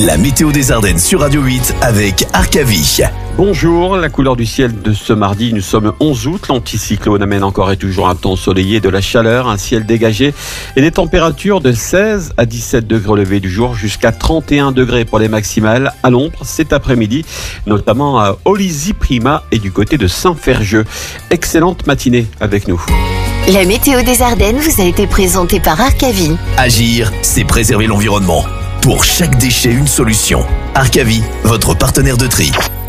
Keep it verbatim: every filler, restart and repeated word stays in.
La météo des Ardennes sur Radio huit avec Arcavie. Bonjour, la couleur du ciel de ce mardi, nous sommes onze août, l'anticyclone amène encore et toujours un temps ensoleillé, de la chaleur, un ciel dégagé et des températures de seize à dix-sept degrés au lever du jour jusqu'à trente et un degrés pour les maximales à l'ombre cet après-midi, notamment à Olisy-Prima et du côté de Saint-Ferjeux. Excellente matinée avec nous. La météo des Ardennes vous a été présentée par Arcavie. Agir, c'est préserver l'environnement. Pour chaque déchet, une solution. Arcavie, votre partenaire de tri.